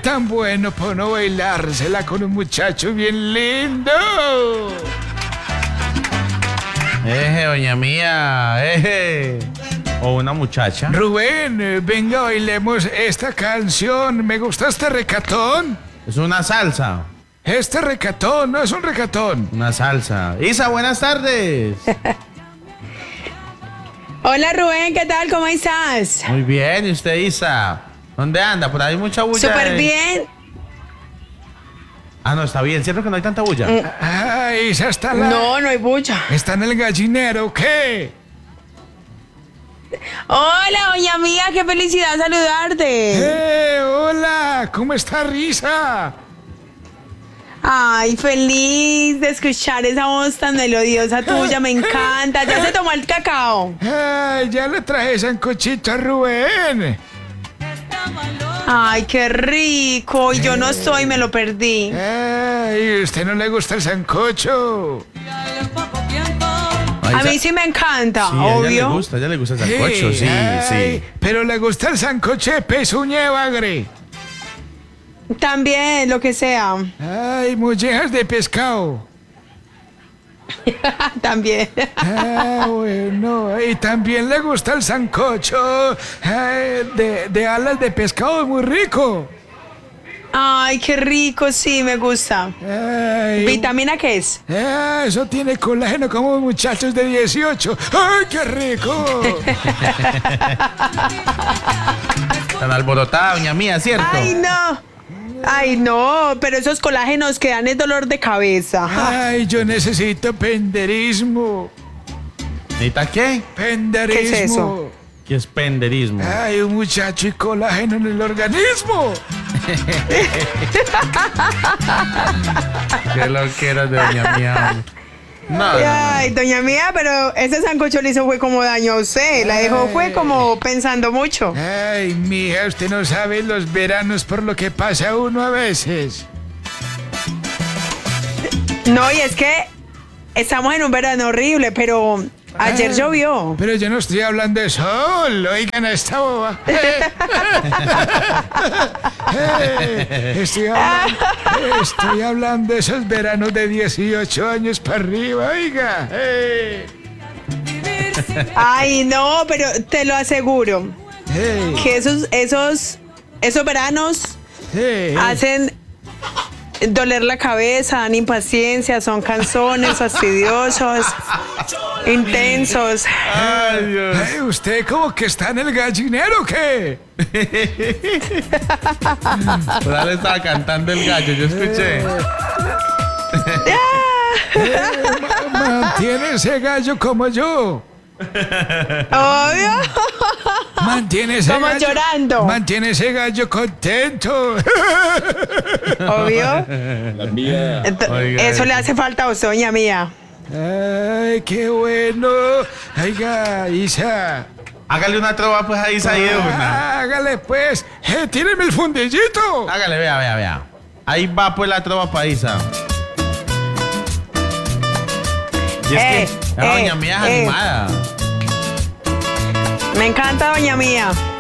tan bueno para no bailársela con un muchacho bien lindo. Doña mía, O una muchacha. Rubén, venga, bailemos esta canción. Me gusta este recatón. Es una salsa. Este recatón, no es un recatón. Una salsa. Isa, buenas tardes. Hola Rubén, ¿qué tal? ¿Cómo estás? Muy bien, ¿y usted, Isa? ¿Dónde anda? Por ahí mucha bulla. Súper bien. Ah, no, está bien. ¿Cierto que no hay tanta bulla? Ay, Isa está No hay bulla. ¿Está en el gallinero, qué? Hola, doña mía, qué felicidad saludarte. Hola, ¿cómo está Risa? Ay, feliz de escuchar esa voz tan melodiosa tuya, me encanta. ¿Ya se tomó el cacao? Ay, ya le traje sancochito a Rubén. Ay, qué rico. Y yo no estoy, me lo perdí. Ay, ¿usted no le gusta el sancocho? A mí sí me encanta, sí, obvio. A ella le gusta el sancocho, sí, sí. Pero le gusta el sancocho de pezuña de bagre. También, lo que sea. Ay, mollejas de pescado. También. Ah, bueno. Y también le gusta el sancocho de alas de pescado, muy rico. Ay, qué rico, sí, me gusta. Ay, ¿Vitamina qué es? eso tiene colágeno como muchachos de 18. ¡Ay, qué rico! Tan alborotada, doña mía, ¿cierto? Ay, no, pero esos colágenos que dan es dolor de cabeza. Ay, yo necesito penderismo. ¿Necesita qué? Penderismo. ¿Qué es eso? ¿Qué es penderismo? Ay, un muchacho y colágeno en el organismo. Qué loqueras de doña mía. No. Ay, doña mía, pero ese sancocho le hizo fue como daño a usted. La dejó fue como pensando mucho. Ay, mija, usted no sabe los veranos por lo que pasa uno a veces. No, y es que estamos en un verano horrible, pero ayer llovió. Pero yo no estoy hablando de sol, oigan a esta boba. Estoy hablando de esos veranos de 18 años para arriba, oiga. Ay, no, pero te lo aseguro que esos veranos hacen doler la cabeza, dan impaciencia, son canzones fastidiosos, intensos. Ay, Dios. Ay, ¿usted como que está en el gallinero o qué? Por ahí le estaba cantando el gallo, yo escuché. Mantiene ese gallo como yo. Obvio. Mantiene ese Como gallo. llorando. Mantiene ese gallo contento. Obvio. Oiga, Eso le hace falta a usted, doña mía. Ay, qué bueno. Oiga, Isa. Hágale una trova pues a Isa ahí de una. Hágale pues. Tíreme el fundillito. Hágale, vea. Ahí va pues la trova para Isa. Y es que la doña mía es animada. Me encanta, doña mía.